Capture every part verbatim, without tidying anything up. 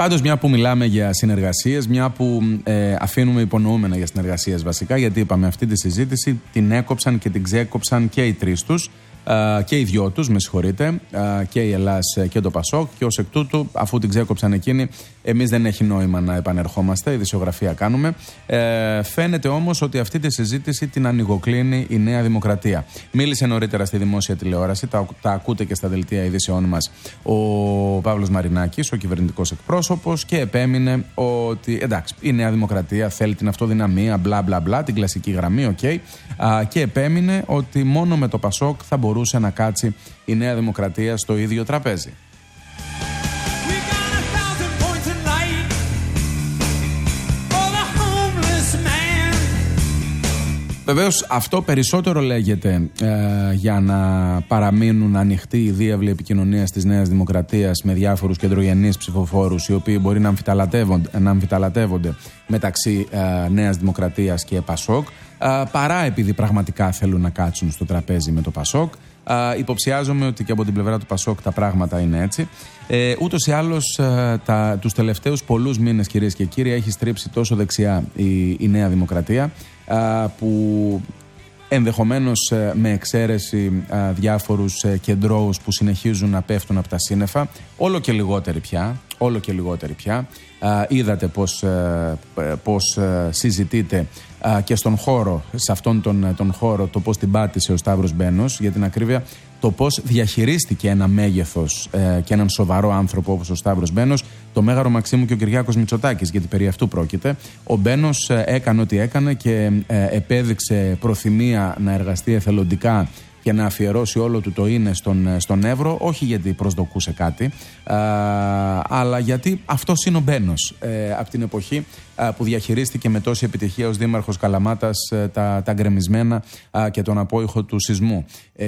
Πάντως, μια που μιλάμε για συνεργασίες, μια που ε, αφήνουμε υπονοούμενα για συνεργασίες βασικά, γιατί είπαμε αυτή τη συζήτηση την έκοψαν και την ξέκοψαν και οι τρεις τους. Uh, και οι δυο τους, με συγχωρείτε, uh, και η Ελλάς και το Πασόκ, και ως εκ τούτου, αφού την ξέκοψαν εκείνοι, εμείς δεν έχει νόημα να επανερχόμαστε, ειδησιογραφία κάνουμε. Uh, φαίνεται όμως ότι αυτή τη συζήτηση την ανοιγοκλίνει η Νέα Δημοκρατία. Μίλησε νωρίτερα στη δημόσια τηλεόραση, τα, τα ακούτε και στα δελτία ειδήσεών μας, ο Παύλος Μαρινάκης, ο κυβερνητικός εκπρόσωπος, και επέμεινε ότι εντάξει, η Νέα Δημοκρατία θέλει την αυτοδυναμία, μπλα μπλα μπλα, την κλασική γραμμή, οκ. Okay, uh, και επέμεινε ότι μόνο με το Πασόκ θα μπορούσε μπορούσε να κάτσει η Νέα Δημοκρατία στο ίδιο τραπέζι. Βεβαίως αυτό περισσότερο λέγεται ε, για να παραμείνουν ανοιχτοί οι διάβλοι επικοινωνίας της Νέας Δημοκρατίας με διάφορους κεντρογενείς ψηφοφόρους, οι οποίοι μπορεί να αμφιταλαντεύονται, να αμφιταλαντεύονται μεταξύ ε, Νέας Δημοκρατίας και Πασόκ, ε, παρά επειδή πραγματικά θέλουν να κάτσουν στο τραπέζι με το Πασόκ. Uh, υποψιάζομαι ότι και από την πλευρά του Πασόκ τα πράγματα είναι έτσι. Ε, ούτως ή άλλως, uh, τα, τους τελευταίους πολλούς μήνες, κυρίες και κύριοι, έχει στρίψει τόσο δεξιά η, η Νέα Δημοκρατία, uh, που ενδεχομένως uh, με εξαίρεση uh, διάφορους uh, κεντρώους που συνεχίζουν να πέφτουν από τα σύννεφα, όλο και λιγότεροι πια, όλο και λιγότεροι πια. Uh, είδατε πώς, uh, πώς uh, συζητείτε uh, και στον χώρο, σε αυτόν τον, τον χώρο, το πώς την πάτησε ο Σταύρος Μπένος, για την ακρίβεια, το πώς διαχειρίστηκε ένα μέγεθος uh, και έναν σοβαρό άνθρωπο όπως ο Σταύρος Μπένος, το Μέγαρο Μαξίμου και ο Κυριάκος Μητσοτάκης, γιατί περί αυτού πρόκειται. Ο Μπένος uh, έκανε ό,τι έκανε και uh, επέδειξε προθυμία να εργαστεί εθελοντικά και να αφιερώσει όλο του το είναι στον, στον Εύρο, όχι γιατί προσδοκούσε κάτι, α, αλλά γιατί αυτός είναι ο Μπένος. Ε, από την εποχή α, που διαχειρίστηκε με τόση επιτυχία ως δήμαρχος Καλαμάτας α, τα, τα γκρεμισμένα α, και τον απόϊχο του σεισμού.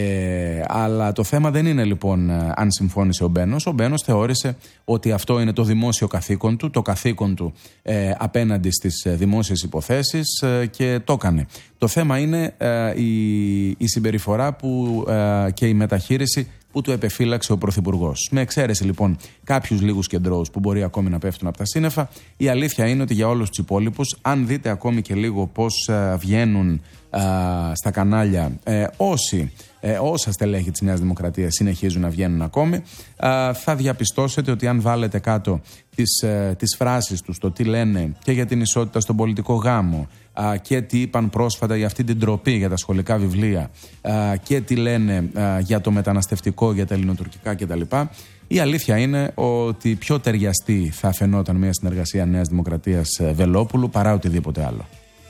Ε, αλλά το θέμα δεν είναι λοιπόν α, αν συμφώνησε ο Μπένος. Ο Μπένος θεώρησε ότι αυτό είναι το δημόσιο καθήκον του, το καθήκον του ε, απέναντι στις δημόσιες υποθέσεις ε, και το έκανε. Το θέμα είναι ε, η, η συμπεριφορά που, ε, και η μεταχείριση που του επεφύλαξε ο Πρωθυπουργός. Με εξαίρεση λοιπόν κάποιους λίγους κεντρώους που μπορεί ακόμη να πέφτουν από τα σύννεφα, η αλήθεια είναι ότι για όλους τους υπόλοιπους, αν δείτε ακόμη και λίγο πώς ε, βγαίνουν ε, στα κανάλια ε, όσοι, ε, όσα στελέχη της Νέας Δημοκρατίας συνεχίζουν να βγαίνουν ακόμη, ε, θα διαπιστώσετε ότι αν βάλετε κάτω τις, ε, τις φράσεις τους, το τι λένε και για την ισότητα στον πολιτικό γάμο, α, και τι είπαν πρόσφατα για αυτή την ντροπή για τα σχολικά βιβλία, α, και τι λένε α, για το μεταναστευτικό, για τα ελληνοτουρκικά κτλ. Η αλήθεια είναι ότι πιο ταιριαστή θα φαινόταν μια συνεργασία Νέας Δημοκρατίας Βελόπουλου παρά οτιδήποτε άλλο.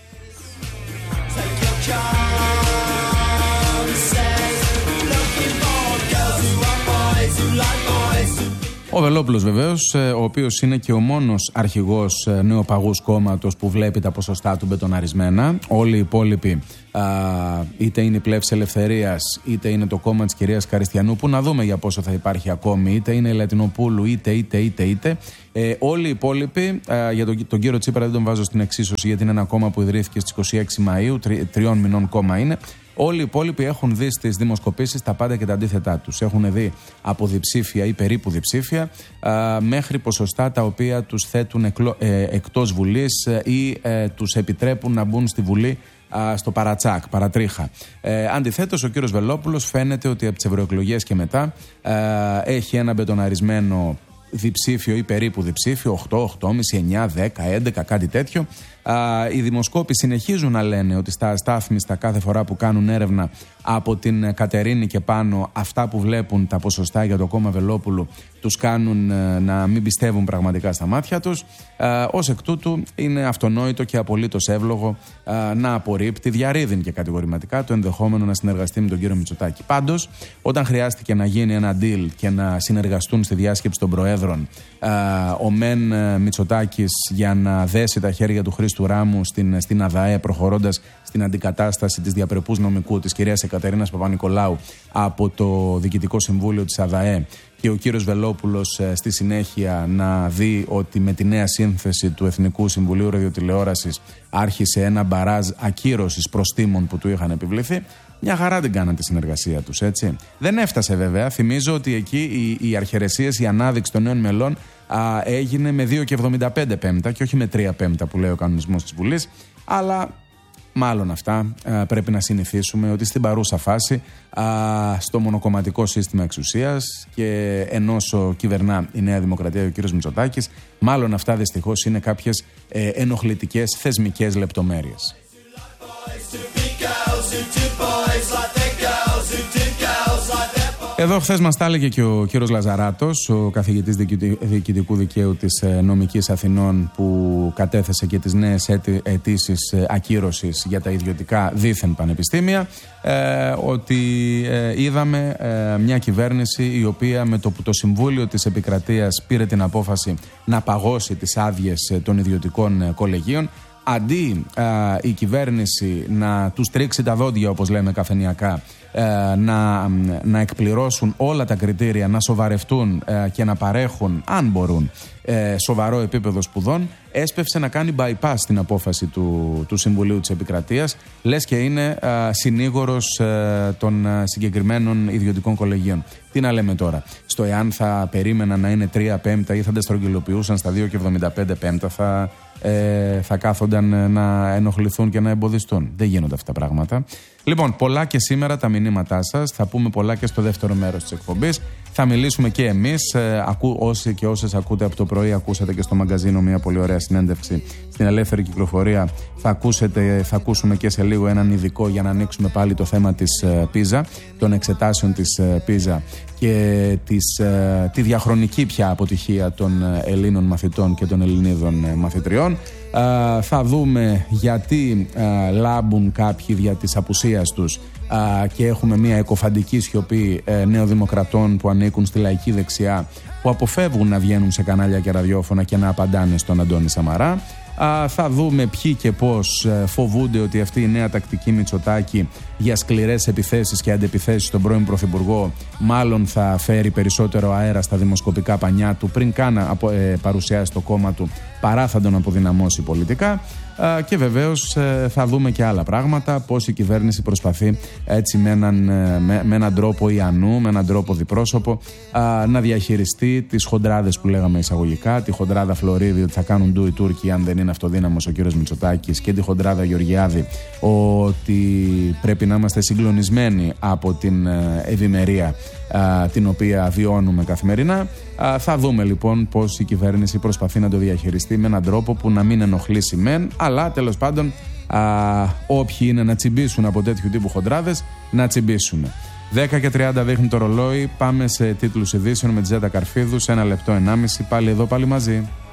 Ο Βελόπουλος βεβαίως, ο οποίος είναι και ο μόνος αρχηγός νεοπαγούς κόμματος που βλέπει τα ποσοστά του μπετοναρισμένα. Όλοι οι υπόλοιποι, α, είτε είναι η Πλεύση Ελευθερίας, είτε είναι το κόμμα της κυρίας Καριστιανού, που να δούμε για πόσο θα υπάρχει ακόμη, είτε είναι η Λατινοπούλου, είτε, είτε, είτε, είτε. Ε, όλοι οι υπόλοιποι, α, για τον, τον κύριο Τσίπρα δεν τον βάζω στην εξίσωση, γιατί είναι ένα κόμμα που ιδρύθηκε στις είκοσι έξι Μαΐου, τρι, τριών μηνών κόμμα είναι. Όλοι οι υπόλοιποι έχουν δει στις δημοσκοπήσεις τα πάντα και τα αντίθετά τους. Έχουν δει από διψήφια ή περίπου διψήφια α, μέχρι ποσοστά τα οποία τους θέτουν εκλο, ε, εκτός Βουλής ε, ή ε, τους επιτρέπουν να μπουν στη Βουλή α, στο παρατσάκ, παρατρίχα. Ε, αντιθέτως, ο κύριος Βελόπουλος φαίνεται ότι από τις ευρωεκλογές και μετά α, έχει ένα μπετοναρισμένο διψήφιο ή περίπου διψήφιο, οκτώ, οκτώ κόμμα πέντε, εννιά, δέκα, έντεκα, κάτι τέτοιο. Α, οι δημοσκόποι συνεχίζουν να λένε ότι στα στάθμιστα κάθε φορά που κάνουν έρευνα από την Κατερίνη και πάνω, αυτά που βλέπουν τα ποσοστά για το κόμμα Βελόπουλου τους κάνουν ε, να μην πιστεύουν πραγματικά στα μάτια τους. Ε, ως εκ τούτου είναι αυτονόητο και απολύτως εύλογο ε, να απορρίπτει διαρρήδην και κατηγορηματικά το ενδεχόμενο να συνεργαστεί με τον κύριο Μητσοτάκη. Πάντως, όταν χρειάστηκε να γίνει ένα deal και να συνεργαστούν στη διάσκεψη των Προέδρων ε, ο Μεν ε, Μητσοτάκης για να δέσει τα χέρια του Χρήστου Ράμου στην, στην ΑΔΑΕ, προχωρώντας στην αντικατάσταση της διαπρεπούς νομικού της κυρίας Εκατερίνας Παπα-Νικολάου από το Διοικητικό Συμβούλιο της ΑΔΑΕ, και ο κύριος Βελόπουλος στη συνέχεια να δει ότι με τη νέα σύνθεση του Εθνικού Συμβουλίου Ραδιοτηλεόρασης άρχισε ένα μπαράζ ακύρωσης προστίμων που του είχαν επιβληθεί. Μια χαρά την κάναν τη συνεργασία τους, έτσι. Δεν έφτασε βέβαια. Θυμίζω ότι εκεί οι, οι αρχαιρεσίες, η ανάδειξη των νέων μελών α, έγινε με δύο κόμμα εβδομήντα πέντε πέμπτα και όχι με τρία πέμπτα που λέει ο κανονισμός της Βουλής. Αλλά μάλλον αυτά α, πρέπει να συνηθίσουμε ότι στην παρούσα φάση α, στο μονοκομματικό σύστημα εξουσίας και ενώ κυβερνά η Νέα Δημοκρατία και ο κύριος Μητσοτάκης, μάλλον αυτά δυστυχώς είναι κάποιες ε, ενοχλητικές θεσμικές λεπτομέρειες. Εδώ χθες μας τα έλεγε και ο κύριος Λαζαράτος, ο καθηγητής διοικητικού δικαίου της Νομικής Αθηνών, που κατέθεσε και τις νέες αιτήσεις ακύρωσης για τα ιδιωτικά δήθεν πανεπιστήμια, ε, ότι ε, είδαμε ε, μια κυβέρνηση η οποία με το που το Συμβούλιο της Επικρατείας πήρε την απόφαση να παγώσει τις άδειες των ιδιωτικών κολεγίων, αντί α, η κυβέρνηση να τους τρίξει τα δόντια, όπως λέμε καφενειακά, α, να, να εκπληρώσουν όλα τα κριτήρια, να σοβαρευτούν α, και να παρέχουν, αν μπορούν, ε, σοβαρό επίπεδο σπουδών, έσπευσε να κάνει bypass στην απόφαση του, του Συμβουλίου της Επικρατείας, λες και είναι α, συνήγορος α, των α, συγκεκριμένων ιδιωτικών κολεγίων. Τι να λέμε τώρα, στο εάν θα περίμενα να είναι τρία πέμπτα ή θα τα στρογγυλοποιούσαν στα δύο κόμμα εβδομήντα πέντε πέμπτα, θα, ε, θα κάθονταν να ενοχληθούν και να εμποδιστούν. Δεν γίνονται αυτά τα πράγματα. Λοιπόν, πολλά και σήμερα τα μηνύματά σας. Θα πούμε πολλά και στο δεύτερο μέρος της εκπομπής. Θα μιλήσουμε και εμείς. Ε, ακού, όσοι και όσες ακούτε από το πρωί, ακούσατε και στο μαγκαζίνο μια πολύ ωραία συνέντευξη στην Ελεύθερη Κυκλοφορία. Θα, ακούσετε, θα ακούσουμε και σε λίγο έναν ειδικό για να ανοίξουμε πάλι το θέμα της ε, πίζα, των εξετάσεων της ε, πίζα και της, ε, τη διαχρονική πια αποτυχία των Ελλήνων μαθητών και των Ελληνίδων ε, μαθητριών. Ε, θα δούμε γιατί ε, λάμπουν κάποιοι δια της απουσίας τους ε, και έχουμε μια εκοφαντική σιωπή ε, νεοδημοκρατών που ανήκουν στη λαϊκή δεξιά, που αποφεύγουν να βγαίνουν σε κανάλια και ραδιόφωνα και να απαντάνε στον Αντώνη Σαμαρά. Α, θα δούμε ποιοι και πώς ε, φοβούνται ότι αυτή η νέα τακτική Μητσοτάκη για σκληρές επιθέσεις και αντεπιθέσεις στον πρώην Πρωθυπουργό μάλλον θα φέρει περισσότερο αέρα στα δημοσκοπικά πανιά του πριν καν απο, ε, παρουσιάσει το κόμμα του, παρά θα τον αποδυναμώσει πολιτικά. Α, και βεβαίως ε, θα δούμε και άλλα πράγματα, πώς η κυβέρνηση προσπαθεί έτσι με έναν, με, με έναν τρόπο ιανού, με έναν τρόπο διπρόσωπο α, να διαχειριστεί τις χοντράδες που λέγαμε εισαγωγικά, τη χοντράδα Φλωρίδη ότι θα κάνουν ντου οι Τούρκοι αν δεν είναι αυτοδύναμος ο κύριος Μητσοτάκης, και τη χοντράδα Γεωργιάδη ότι πρέπει να είμαστε συγκλονισμένοι από την ευημερία α, την οποία βιώνουμε καθημερινά. Α, θα δούμε λοιπόν πώς η κυβέρνηση προσπαθεί να το διαχειριστεί με έναν τρόπο που να μην ενοχλήσει μεν, αλλά τέλος πάντων α, όποιοι είναι να τσιμπήσουν από τέτοιου τύπου χοντράδες, να τσιμπήσουν. δέκα και τριάντα δείχνει το ρολόι, πάμε σε τίτλους ειδήσεων με τη Ζέτα Καρφίδου, σε ένα λεπτό ενάμιση, πάλι εδώ, πάλι μαζί.